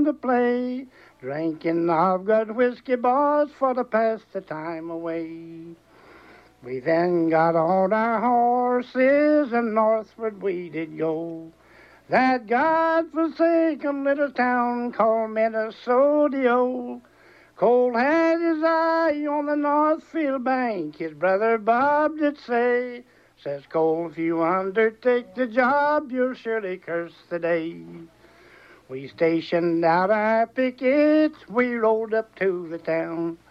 to play, drinking of good whiskey bars for to pass the time away. We then got on our horses and northward we did go. That God-forsaken little town called Minnesota. Cole had his eye on the Northfield bank. His brother Bob did say, says Cole, if you undertake the job, you'll surely curse the day. We stationed out our pickets, we rode up to the town.